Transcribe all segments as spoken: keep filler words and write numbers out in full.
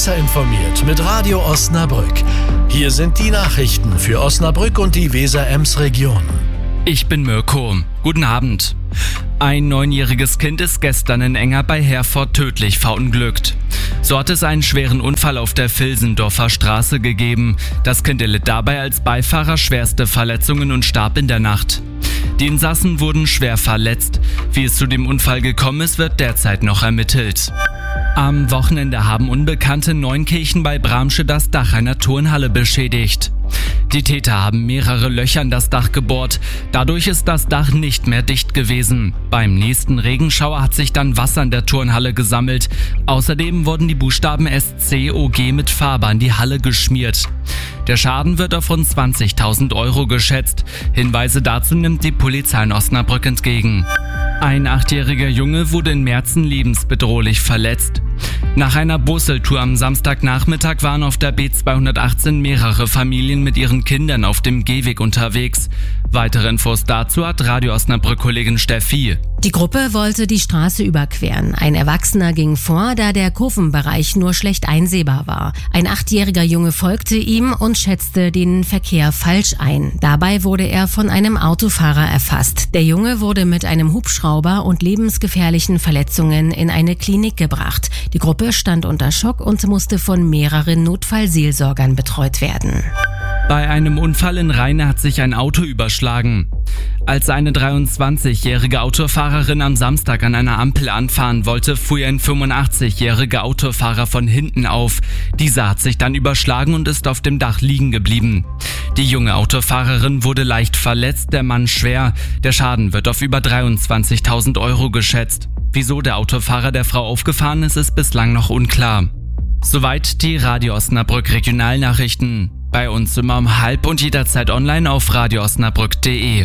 Besser informiert mit Radio Osnabrück. Hier sind die Nachrichten für Osnabrück und die Weser-Ems-Region. Ich bin Mirko. Guten Abend. Ein neunjähriges Kind ist gestern in Enger bei Herford tödlich verunglückt. So hat es einen schweren Unfall auf der Vilsendorfer Straße gegeben. Das Kind erlitt dabei als Beifahrer schwerste Verletzungen und starb in der Nacht. Die Insassen wurden schwer verletzt. Wie es zu dem Unfall gekommen ist, wird derzeit noch ermittelt. Am Wochenende haben Unbekannte in Neunkirchen bei Bramsche das Dach einer Turnhalle beschädigt. Die Täter haben mehrere Löcher in das Dach gebohrt. Dadurch ist das Dach nicht mehr dicht gewesen. Beim nächsten Regenschauer hat sich dann Wasser in der Turnhalle gesammelt. Außerdem wurden die Buchstaben S C O G mit Farbe an die Halle geschmiert. Der Schaden wird auf rund zwanzigtausend Euro geschätzt. Hinweise dazu nimmt die Polizei in Osnabrück entgegen. Ein achtjähriger Junge wurde in Merzen lebensbedrohlich verletzt. Nach einer Busseltour am Samstagnachmittag waren auf der B zweihundertachtzehn mehrere Familien mit ihren Kindern auf dem Gehweg unterwegs. Weitere Infos dazu hat Radio Osnabrück-Kollegin Steffi. Die Gruppe wollte die Straße überqueren. Ein Erwachsener ging vor, da der Kurvenbereich nur schlecht einsehbar war. Ein achtjähriger Junge folgte ihm und schätzte den Verkehr falsch ein. Dabei wurde er von einem Autofahrer erfasst. Der Junge wurde mit einem Hubschrauber und lebensgefährlichen Verletzungen in eine Klinik gebracht. Die Gruppe stand unter Schock und musste von mehreren Notfallseelsorgern betreut werden. Bei einem Unfall in Rheine hat sich ein Auto überschlagen. Als eine dreiundzwanzigjährige Autofahrerin am Samstag an einer Ampel anfahren wollte, fuhr ein fünfundachtzig-jähriger Autofahrer von hinten auf. Dieser hat sich dann überschlagen und ist auf dem Dach liegen geblieben. Die junge Autofahrerin wurde leicht verletzt, der Mann schwer. Der Schaden wird auf über dreiundzwanzigtausend Euro geschätzt. Wieso der Autofahrer der Frau aufgefahren ist, ist bislang noch unklar. Soweit die Radio Osnabrück Regionalnachrichten. Bei uns immer um halb und jederzeit online auf radio osnabrück punkt de.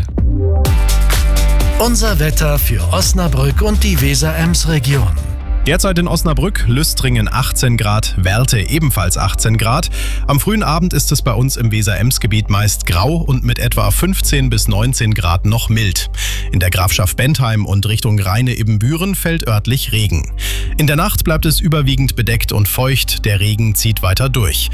Unser Wetter für Osnabrück und die Weser-Ems-Region. Derzeit in Osnabrück, Lüstringen achtzehn Grad, Werlte ebenfalls achtzehn Grad. Am frühen Abend ist es bei uns im Weser-Ems-Gebiet meist grau und mit etwa fünfzehn bis neunzehn Grad noch mild. In der Grafschaft Bentheim und Richtung Rheine-Ibbenbüren fällt örtlich Regen. In der Nacht bleibt es überwiegend bedeckt und feucht, der Regen zieht weiter durch.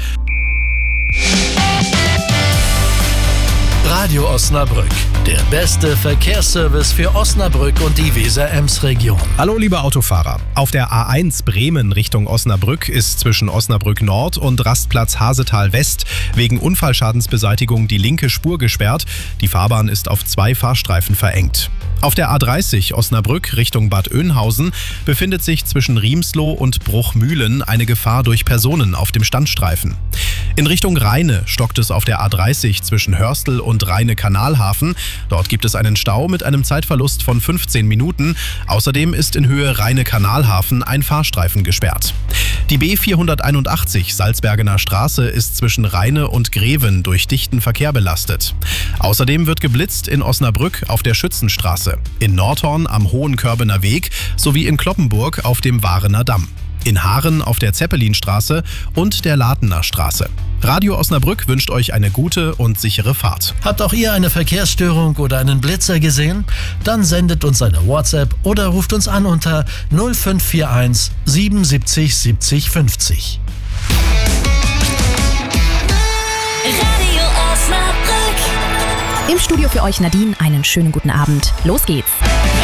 Radio Osnabrück, der beste Verkehrsservice für Osnabrück und die Weser-Ems-Region. Hallo liebe Autofahrer. Auf der A eins Bremen Richtung Osnabrück ist zwischen Osnabrück Nord und Rastplatz Hasetal West wegen Unfallschadensbeseitigung die linke Spur gesperrt. Die Fahrbahn ist auf zwei Fahrstreifen verengt. Auf der A dreißig Osnabrück Richtung Bad Oeynhausen befindet sich zwischen Riemsloh und Bruchmühlen eine Gefahr durch Personen auf dem Standstreifen. In Richtung Rheine stockt es auf der A dreißig zwischen Hörstel und Rheine-Kanalhafen. Dort gibt es einen Stau mit einem Zeitverlust von fünfzehn Minuten. Außerdem ist in Höhe Rheine-Kanalhafen ein Fahrstreifen gesperrt. Die B vierhunderteinundachtzig Salzbergener Straße ist zwischen Rheine und Greven durch dichten Verkehr belastet. Außerdem wird geblitzt in Osnabrück auf der Schützenstraße, in Nordhorn am Hohenkörbener Weg sowie in Cloppenburg auf dem Warener Damm, in Haaren auf der Zeppelinstraße und der Latener Straße. Radio Osnabrück wünscht euch eine gute und sichere Fahrt. Habt auch ihr eine Verkehrsstörung oder einen Blitzer gesehen? Dann sendet uns eine WhatsApp oder ruft uns an unter null fünf vier eins siebenundsiebzig siebzig fünfzig. Radio Osnabrück. Im Studio für euch Nadine, einen schönen guten Abend. Los geht's.